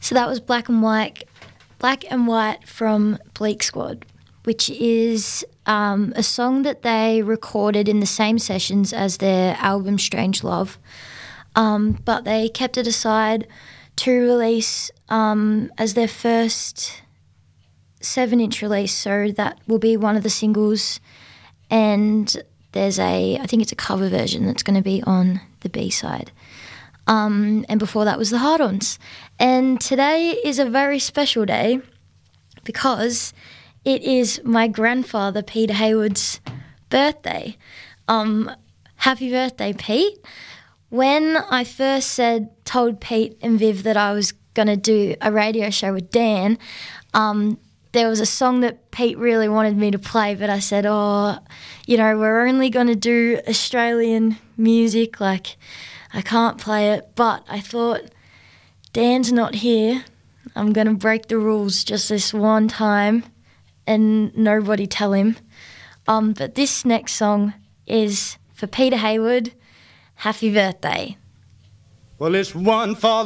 So that was Black and White from Bleak Squad, which is a song that they recorded in the same sessions as their album Strange Love, but they kept it aside to release as their first 7-inch release, so that will be one of the singles, and I think it's a cover version that's going to be on the B-side. And before that was the Hard-Ons. And today is a very special day because it is my grandfather, Peter Hayward's birthday. Happy birthday, Pete. When I first told Pete and Viv that I was going to do a radio show with Dan, there was a song that Pete really wanted me to play, but I said, we're only going to do Australian music, I can't play it. But I thought, Dan's not here, I'm going to break the rules just this one time and nobody tell him. But this next song is for Peter Hayward. Happy birthday. Well, it's one for